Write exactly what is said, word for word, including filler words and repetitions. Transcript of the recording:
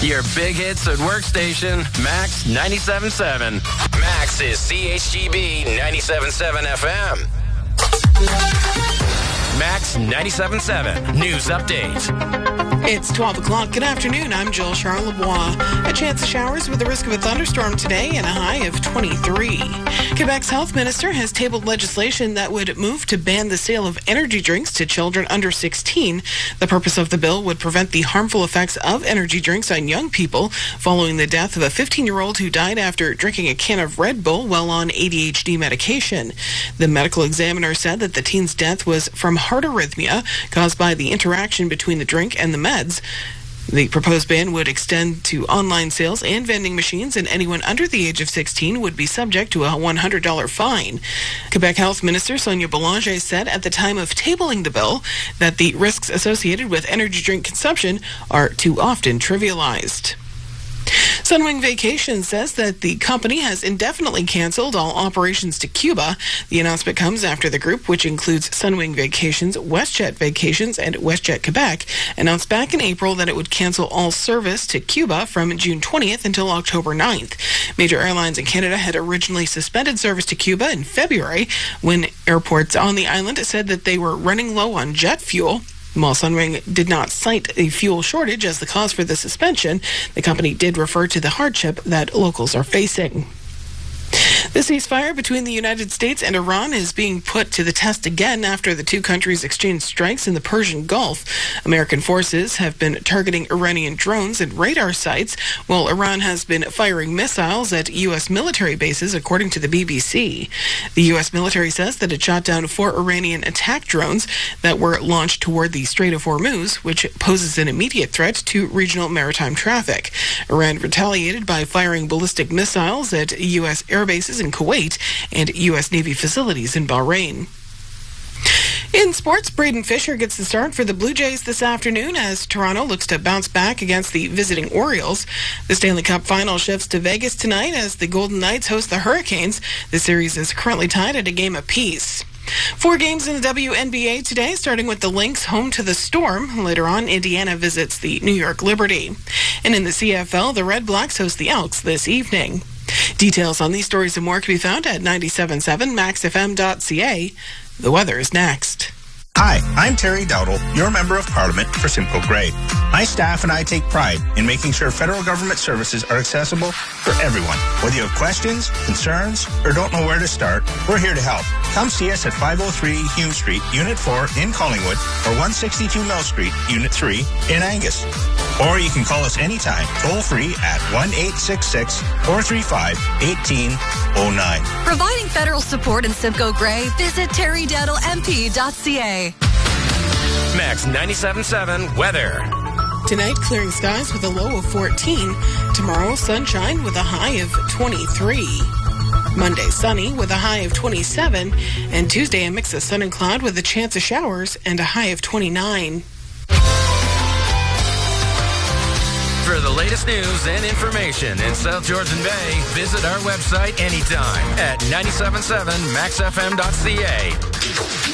Your big hits at workstation, Max ninety-seven point seven. Max is C H G B ninety-seven point seven F M. Max ninety-seven point seven. News update. It's twelve o'clock. Good afternoon. I'm Jill Charlebois. A chance of showers with the risk of a thunderstorm today and a high of twenty-three. Quebec's health minister has tabled legislation that would move to ban the sale of energy drinks to children under sixteen. The purpose of the bill would prevent the harmful effects of energy drinks on young people following the death of a fifteen-year-old who died after drinking a can of Red Bull while on A D H D medication. The medical examiner said that the teen's death was from heart arrhythmia caused by the interaction between the drink and the meds. The proposed ban would extend to online sales and vending machines, and anyone under the age of sixteen would be subject to a one hundred dollars fine. Quebec Health Minister Sonia Bélanger said at the time of tabling the bill that the risks associated with energy drink consumption are too often trivialized. Sunwing Vacations says that the company has indefinitely canceled all operations to Cuba. The announcement comes after the group, which includes Sunwing Vacations, WestJet Vacations, and WestJet Quebec, announced back in April that it would cancel all service to Cuba from June twentieth until October ninth. Major airlines in Canada had originally suspended service to Cuba in February when airports on the island said that they were running low on jet fuel. While Sunwing did not cite a fuel shortage as the cause for the suspension, the company did refer to the hardship that locals are facing. The ceasefire between the United States and Iran is being put to the test again after the two countries exchanged strikes in the Persian Gulf. American forces have been targeting Iranian drones and radar sites, while Iran has been firing missiles at U S military bases, according to the B B C. The U S military says that it shot down four Iranian attack drones that were launched toward the Strait of Hormuz, which poses an immediate threat to regional maritime traffic. Iran retaliated by firing ballistic missiles at U S air bases in Kuwait and U S Navy facilities in Bahrain. In sports, Braden Fisher gets the start for the Blue Jays this afternoon as Toronto looks to bounce back against the visiting Orioles. The Stanley Cup final shifts to Vegas tonight as the Golden Knights host the Hurricanes. The series is currently tied at a game apiece. Four games in the W N B A today, starting with the Lynx home to the Storm. Later on, Indiana visits the New York Liberty. And in the C F L, the Red Blacks host the Elks this evening. Details on these stories and more can be found at ninety-seven point seven max f m dot c a. The weather is next. Hi, I'm Terry Dowdle, your Member of Parliament for Simcoe Grey. My staff and I take pride in making sure federal government services are accessible for everyone. Whether you have questions, concerns, or don't know where to start, we're here to help. Come see us at five oh three Hume Street, Unit four in Collingwood, or one sixty-two Mill Street, Unit three in Angus. Or you can call us anytime, toll-free at one eight six six, four three five, one eight oh nine. Providing federal support in Simcoe Grey, visit terry dowdle m p dot c a. Max ninety-seven point seven weather. Tonight, clearing skies with a low of fourteen. Tomorrow, sunshine with a high of twenty-three. Monday, sunny with a high of twenty-seven. And Tuesday, a mix of sun and cloud with a chance of showers and a high of twenty-nine. For the latest news and information in South Georgian Bay, visit our website anytime at ninety-seven point seven max f m dot c a.